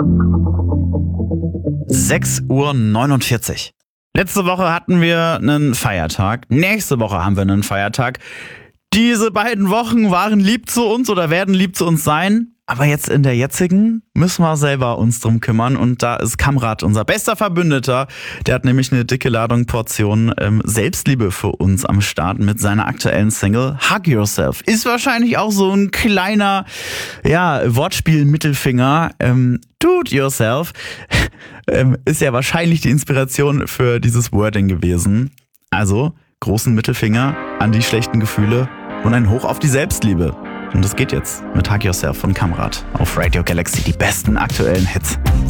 6:49 Uhr. Letzte Woche hatten wir einen Feiertag. Nächste Woche haben wir einen Feiertag. Diese beiden Wochen waren lieb zu uns oder werden lieb zu uns sein. Aber jetzt in der jetzigen müssen wir selber uns drum kümmern. Und da ist Kamrat unser bester Verbündeter. Der hat nämlich eine dicke Ladung Portion Selbstliebe für uns am Start mit seiner aktuellen Single Hug Yourself. Ist wahrscheinlich auch so ein kleiner Wortspiel-Mittelfinger. Do it yourself. Ist ja wahrscheinlich die Inspiration für dieses Wording gewesen. Also großen Mittelfinger an die schlechten Gefühle und ein Hoch auf die Selbstliebe. Und das geht jetzt mit Hug Yourself von Kamrat auf Radio Galaxy, die besten aktuellen Hits.